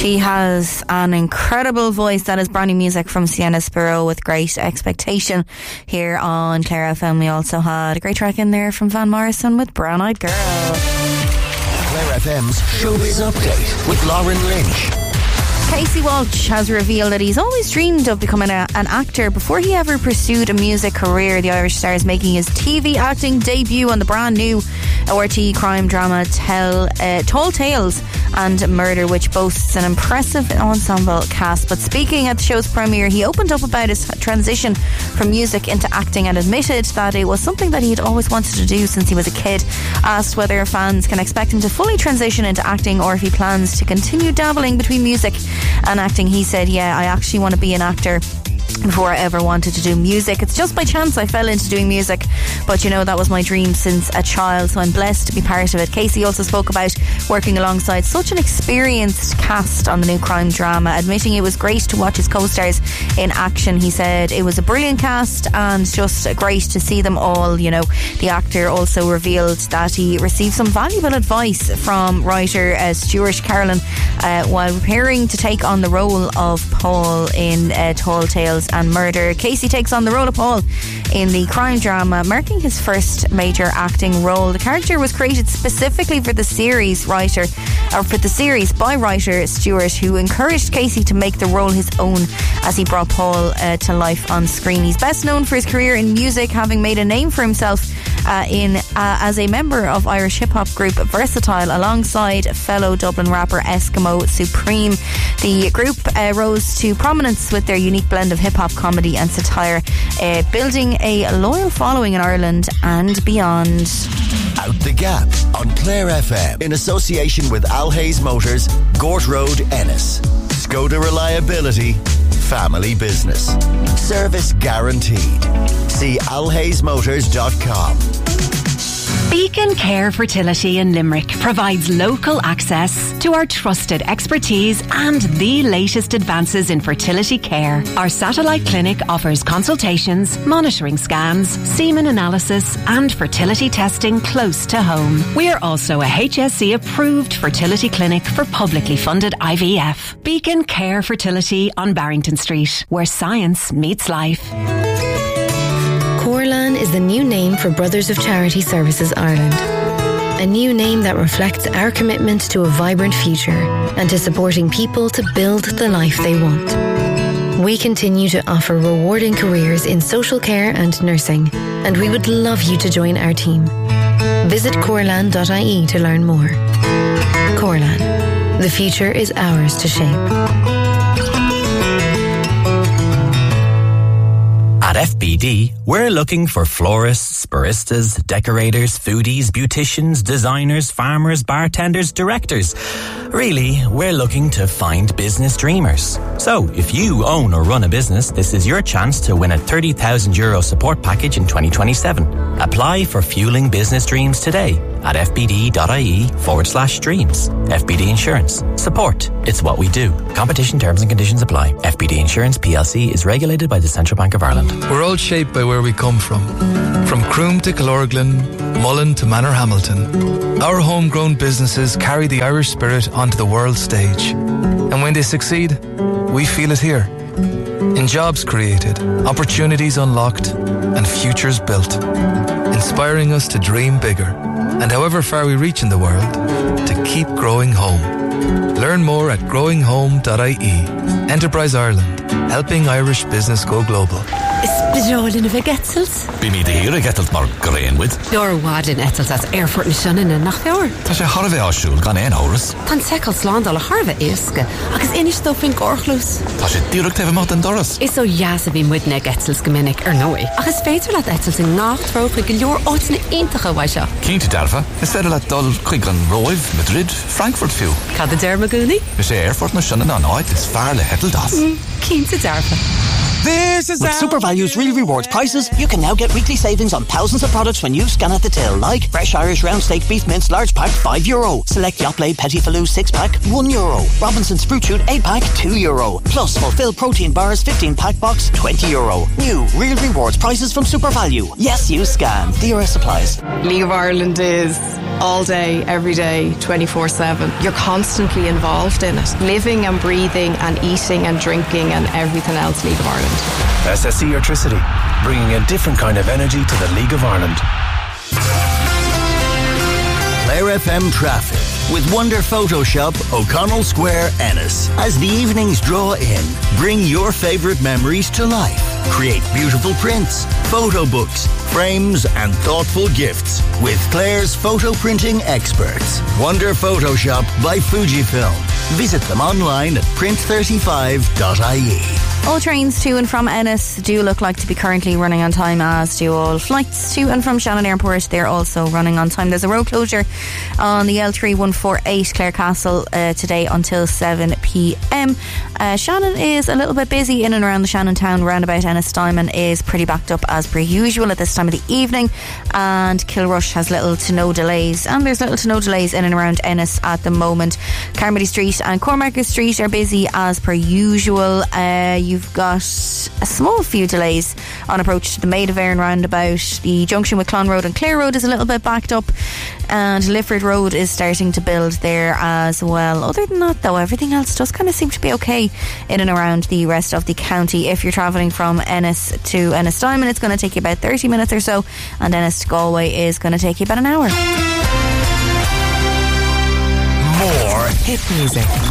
She has an incredible voice. That is brand new music from Sienna Spiro with Great Expectation here on Clare FM. We also had a great track in there from Van Morrison with Brown Eyed Girl. Clare FM's Showbiz Update with Lauren Lynch. Casey Walsh has revealed that he's always dreamed of becoming an actor before he ever pursued a music career. The Irish star is making his TV acting debut on the brand new RTÉ crime drama Tall Tales and Murder, which boasts an impressive ensemble cast. But speaking at the show's premiere, he opened up about his transition from music into acting and admitted that it was something that he had always wanted to do since he was a kid. Asked whether fans can expect him to fully transition into acting or if he plans to continue dabbling between music and acting, he said, yeah, I actually want to be an actor before I ever wanted to do music. It's just by chance I fell into doing music, but you know, that was my dream since a child, so I'm blessed to be part of it. Casey also spoke about working alongside such an experienced cast on the new crime drama, admitting it was great to watch his co-stars in action. He said it was a brilliant cast and just great to see them all, you know. The actor also revealed that he received some valuable advice from writer Stuart Carolan while preparing to take on the role of Paul in Tall Tales and Murder. Casey takes on the role of Paul in the crime drama, marking his first major acting role. The character was created specifically for the series by writer Stuart, who encouraged Casey to make the role his own as he brought Paul to life on screen. He's best known for his career in music, having made a name for himself as a member of Irish hip-hop group Versatile alongside fellow Dublin rapper Eskimo Supreme. The group rose to prominence with their unique blend of hip-hop, comedy and satire, building a loyal following in Ireland and beyond. Out the Gap on Clare FM in association with Al Hayes Motors, Gort Road, Ennis. Skoda reliability, family business. Service guaranteed. See alhaysmotors.com. Beacon Care Fertility in Limerick provides local access to our trusted expertise and the latest advances in fertility care. Our satellite clinic offers consultations, monitoring scans, semen analysis and fertility testing close to home. We are also a HSE approved fertility clinic for publicly funded IVF. Beacon Care Fertility on Barrington Street, where science meets life. Corlan is the new name for Brothers of Charity Services Ireland. A new name that reflects our commitment to a vibrant future and to supporting people to build the life they want. We continue to offer rewarding careers in social care and nursing, and we would love you to join our team. Visit corlan.ie to learn more. Corlan. The future is ours to shape. At FBD, we're looking for florists, baristas, decorators, foodies, beauticians, designers, farmers, bartenders, directors. Really, we're looking to find business dreamers. So, if you own or run a business, this is your chance to win a €30,000 support package in 2027. Apply for Fueling Business Dreams today at fbd.ie/dreams. FBD Insurance. Support. It's what we do. Competition terms and conditions apply. FBD Insurance PLC is regulated by the Central Bank of Ireland. We're all shaped by where we come from. From Croom to Killorglin, Mullen to Manorhamilton. Our homegrown businesses carry the Irish spirit onto the world stage. And when they succeed, we feel it here. In jobs created, opportunities unlocked, and futures built. Inspiring us to dream bigger. And however far we reach in the world, to keep growing home. Learn more at growinghome.ie. Enterprise Ireland, helping Irish business go global. Is bedrollen of a Getzels? Bí mi de hir a Getzels mar Greenwood. Your wadin Etzels as Erfurt and Shannon and Nachfior. Tá sé Harvey Ashul gan ein horas. Tan Sekal Slandal a Harvey Iske. Agus inish stuff in Gorchlus. Tá sé direct even mat an doras. Is so jasabim with ne Getzels geminnig noi. Agus feiter lat Etzels in Nachtro quick your otsne intige waisha. Kinte darfa. Is feiter lat dol quick an Roiv, Madrid, Frankfurt few. Ka de Dermaguni? We sé Erfurt na Shannon an oit is fairly hettel das. Kinte darfa. This is With Super Value's Real Rewards prices, you can now get weekly savings on thousands of products when you scan at the till, like fresh Irish round steak beef mince large pack €5, select Yoplait Petit Faloo 6 pack €1, Robinson's Fruit Shoot 8 pack €2, plus Fulfill Protein Bars 15 pack box €20. New Real Rewards prices from Super Value. Yes, you scan. DRS applies. League of Ireland is all day, every day, 24/7. You're constantly involved in it, living and breathing and eating and drinking and everything else League of Ireland. SSE Electricity, bringing a different kind of energy to the League of Ireland. Clare FM traffic with Wonder Photoshop, O'Connell Square, Ennis. As the evenings draw in, bring your favourite memories to life. Create beautiful prints, photo books, frames and thoughtful gifts with Clare's photo printing experts. Wonder Photoshop by Fujifilm. Visit them online at print35.ie. All trains to and from Ennis do look like to be currently running on time, as do all flights to and from Shannon Airport. They're also running on time. There's a road closure on the L3148 Clare Castle today until 7 p.m. Shannon is a little bit busy in and around the Shannon Town roundabout. Ennis Diamond is pretty backed up as per usual at this time of the evening, and Kilrush has little to no delays, and there's little to no delays in and around Ennis at the moment. Carmody Street and Cormarket Street are busy as per usual. You've got a small few delays on approach to the Maid of Erin roundabout. The junction with Clon Road and Clare Road is a little bit backed up, and Lifford Road is starting to build there as well. Other than that though, everything else does kind of seem to be okay in and around the rest of the county. If you're travelling from Ennis to Ennis Diamond, it's going to take you about 30 minutes or so, and Ennis to Galway is going to take you about an hour. More hit music.